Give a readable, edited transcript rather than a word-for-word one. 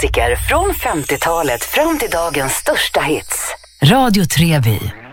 klassiker från 50-talet fram till dagens största hits. Radio Treby.